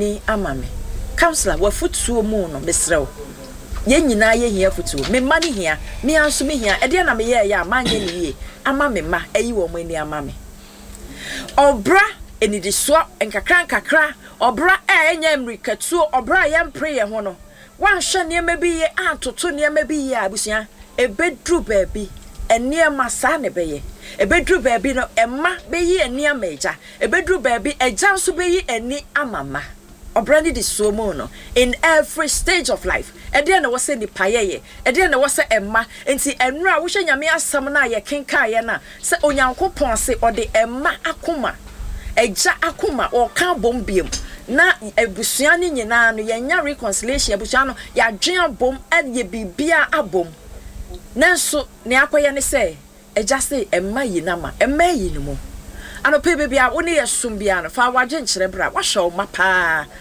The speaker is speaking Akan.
eni amame counselor wa futuo mu no mesrew ye nyina ye hia futuo me ma ne hia me anso me hia e de na me ye ya amanye ne ye ama me ma ayi wo mo eni amame obra enidiso enkakra obra enya mrikatuo obra ye mpre ye ho no wan hwe ne ma bi ye atoto ne ma bi ye abusia ebedru baabi enia masa ne beye ebedru baabi no emma beyi enia meja ebedru baabi eja nso beyi eni amama obrandi di so mo no in every stage of life ede na wose ni payeye ede na wose emma enti enura wo hwe nyame asam na ye kenka ye na se onyankopon se ode emma akoma eja akoma o ka bombiem na ebusua ni nyina no ye nya reconciliation ebusua no ya dwen abom ade bibia abom nanso ne akoye ne se eja se emma yi na ma emma yi ni mo anope bebia wo ne yesum bia no fa waje nkyere bra wa hwe o ma pa